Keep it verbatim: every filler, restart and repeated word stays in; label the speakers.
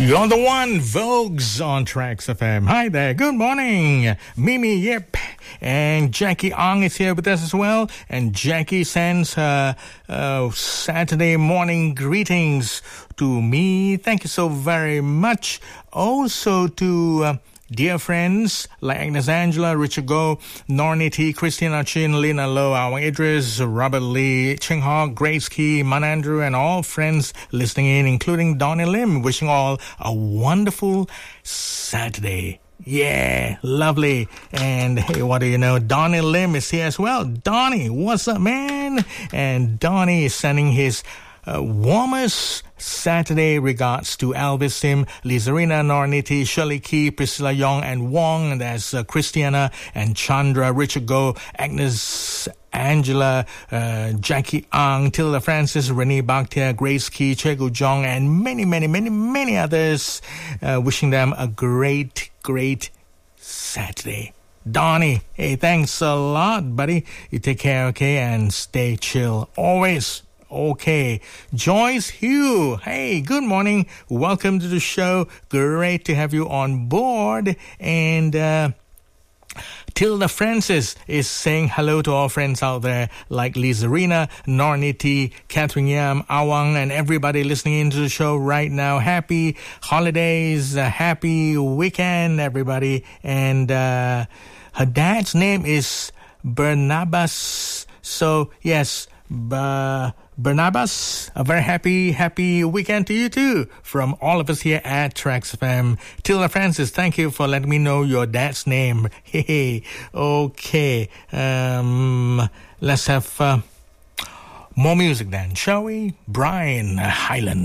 Speaker 1: You're the one, Vogues on Tracks F M. Hi there, good morning. Mimi, yep. And Jackie Ong is here with us as well. And Jackie sends her uh, Saturday morning greetings to me. Thank you so very much. Also to... Uh, dear friends like Agnes Angela, Richard Go, Nornie T, Christina Chin, Lina Low, Awang Idris, Robert Lee, Ching Hog, Grace Key, Man Andrew, and all friends listening in, including Donnie Lim, wishing all a wonderful Saturday. Yeah, lovely. And hey, what do you know? Donnie Lim is here as well. Donnie, what's up, man? And Donnie is sending his Uh, warmest Saturday regards to Elvis Sim, Lizarina, Norniti, Shirley Key, Priscilla Young, and Wong. And there's uh, Christiana and Chandra, Richard Go, Agnes Angela, uh, Jackie Ang, Tilda Francis, Renee Bakhtia, Grace Key, Chegu Jong, and many, many, many, many others. Uh, wishing them a great, great Saturday. Donnie, hey, thanks a lot, buddy. You take care, okay, and stay chill always. Okay, Joyce Hugh, hey, good morning, welcome to the show, great to have you on board, and uh, Tilda Francis is saying hello to all friends out there, like Lizarina, Norniti, Catherine Yam, Awang, and everybody listening into the show right now. Happy holidays, uh, happy weekend, everybody, and uh, her dad's name is Barnabas, so yes, uh, Barnabas, a very happy, happy weekend to you too, from all of us here at Tracks F M. Tilda Francis, thank you for letting me know your dad's name. Hey, okay, um, let's have uh, more music then, shall we? Brian Hyland.